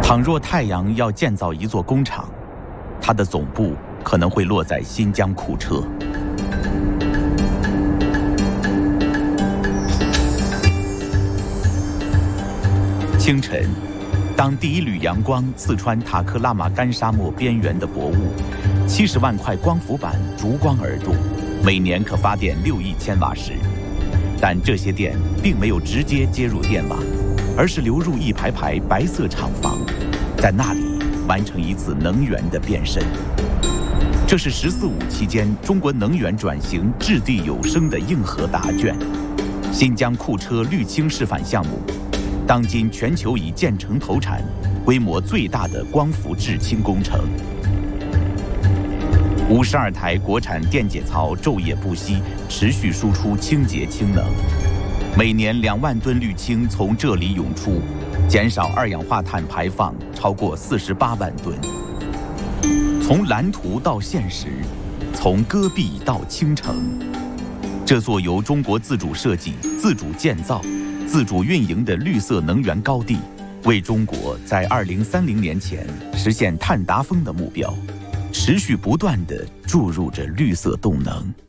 倘若太阳要建造一座工厂，它的总部可能会落在新疆库车。清晨，当第一缕阳光刺穿塔克拉玛干沙漠边缘的薄雾，70万块光伏板逐光而动，每年可发电6亿千瓦时。但这些电并没有直接接入电网，而是流入一排排白色厂房，在那里完成一次能源的变身。这是“14·5”期间中国能源转型掷地有声的硬核答卷。新疆库车绿氢示范项目，当今全球已建成投产、规模最大的光伏制氢工程。52台国产电解槽昼夜不息，持续输出清洁氢能，每年2万吨绿氢从这里涌出，减少二氧化碳排放超过48万吨。从蓝图到现实，从戈壁到倾城，这座由中国自主设计、自主建造、自主运营的绿色能源高地，为中国在2030年前实现碳达峰的目标持续不断地注入着绿色动能。